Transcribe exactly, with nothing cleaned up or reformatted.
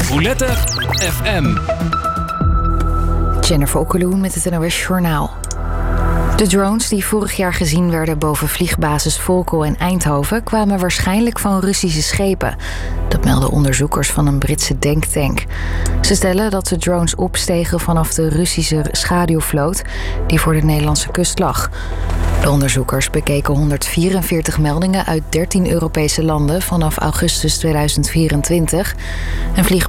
Roulette F M. Jennifer Okkeloen met het N O S Journaal. De drones die vorig jaar gezien werden boven vliegbasis Volkel en Eindhoven kwamen waarschijnlijk van Russische schepen. Dat melden onderzoekers van een Britse denktank. Ze stellen dat de drones opstegen vanaf de Russische schaduwvloot die voor de Nederlandse kust lag. De onderzoekers bekeken honderdvierenveertig meldingen uit dertien Europese landen vanaf augustus tweeduizend vierentwintig. En vlieg